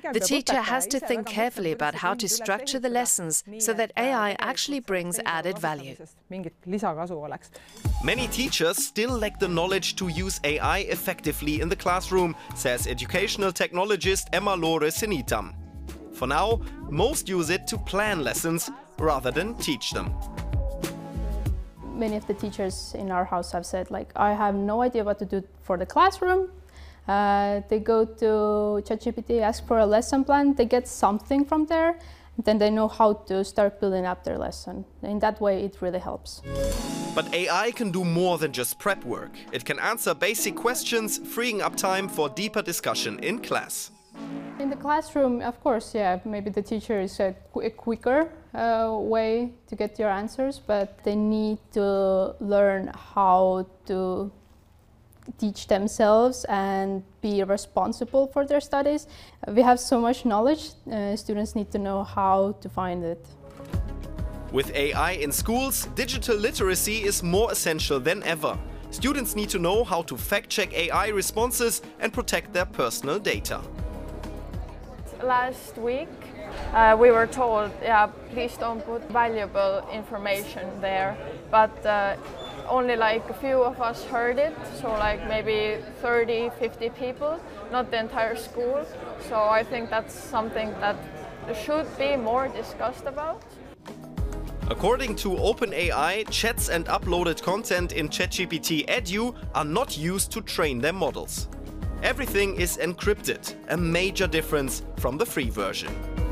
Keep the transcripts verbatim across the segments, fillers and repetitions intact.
The teacher has to think carefully about how to structure the lessons so that A I actually brings added value. Many teachers still lack the knowledge to use A I effectively in the classroom, says educational technologist Emma Lore Sinitam. For now, most use it to plan lessons rather than teach them. Many of the teachers in our house have said, like, I have no idea what to do for the classroom. Uh, they go to ChatGPT, ask for a lesson plan, they get something from there, then they know how to start building up their lesson. In that way, it really helps. But A I can do more than just prep work. It can answer basic questions, freeing up time for deeper discussion in class. In the classroom, of course, yeah, maybe the teacher is a, qu a quicker uh, way to get your answers, but they need to learn how to teach themselves and be responsible for their studies. We have so much knowledge, uh, students need to know how to find it. With A I in schools, digital literacy is more essential than ever. Students need to know how to fact-check A I responses and protect their personal data. Last week uh, we were told, yeah, please don't put valuable information there, but uh, only like a few of us heard it, so like maybe thirty, fifty people, not the entire school. So I think that's something that should be more discussed about. According to OpenAI, chats and uploaded content in ChatGPT Edu are not used to train their models. Everything is encrypted, a major difference from the free version.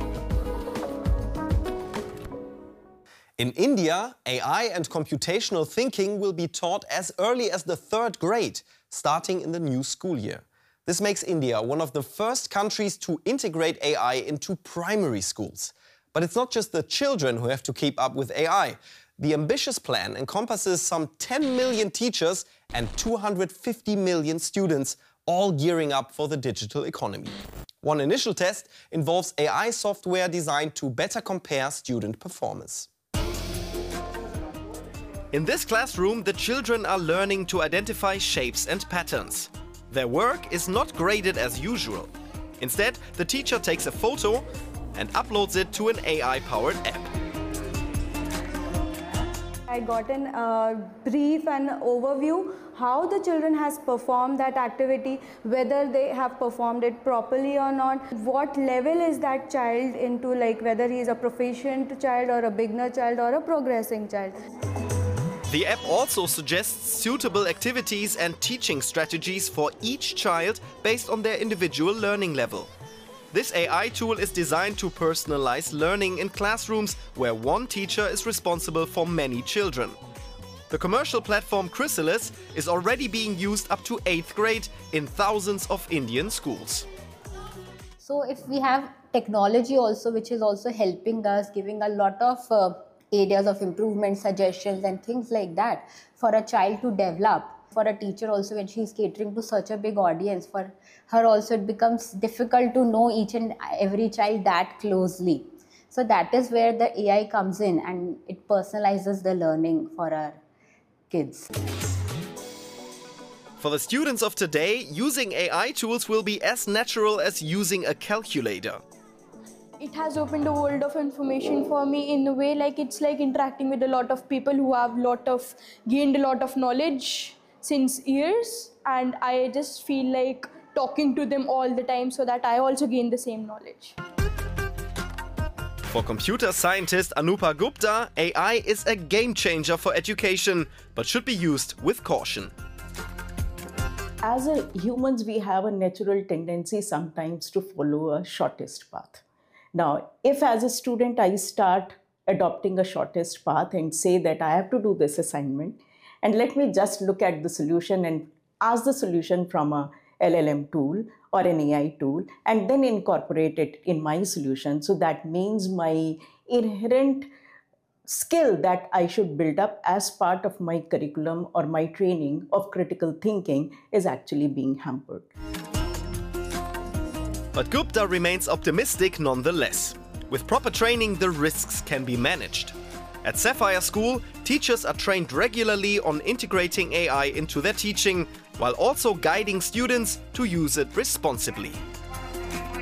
In India, A I and computational thinking will be taught as early as the third grade, starting in the new school year. This makes India one of the first countries to integrate A I into primary schools. But it's not just the children who have to keep up with A I. The ambitious plan encompasses some ten million teachers and two hundred fifty million students, all gearing up for the digital economy. One initial test involves A I software designed to better compare student performance. In this classroom, the children are learning to identify shapes and patterns. Their work is not graded as usual. Instead, the teacher takes a photo and uploads it to an A I-powered app. I got a uh, brief and overview how the children has performed that activity, whether they have performed it properly or not, what level is that child into, like whether he is a proficient child or a beginner child or a progressing child. The app also suggests suitable activities and teaching strategies for each child based on their individual learning level. This A I tool is designed to personalize learning in classrooms where one teacher is responsible for many children. The commercial platform Chrysalis is already being used up to eighth grade in thousands of Indian schools. So if we have technology also, which is also helping us, giving a lot of uh, areas of improvement, suggestions and things like that for a child to develop. For a teacher also, when she is catering to such a big audience, for her also it becomes difficult to know each and every child that closely. So that is where the A I comes in and it personalizes the learning for our kids. For the students of today, using A I tools will be as natural as using a calculator. It has opened a world of information for me in a way, like it's like interacting with a lot of people who have lot of gained a lot of knowledge since years, and I just feel like talking to them all the time so that I also gain the same knowledge. For computer scientist Anupa Gupta, A I is a game changer for education, but should be used with caution. As a humans, we have a natural tendency sometimes to follow a shortest path. Now, if as a student I start adopting a shortest path and say that I have to do this assignment, and let me just look at the solution and ask the solution from a L L M tool or an A I tool, and then incorporate it in my solution. So that means my inherent skill that I should build up as part of my curriculum or my training of critical thinking is actually being hampered. But Gupta remains optimistic nonetheless. With proper training, the risks can be managed. At Sapphire School, teachers are trained regularly on integrating A I into their teaching, while also guiding students to use it responsibly.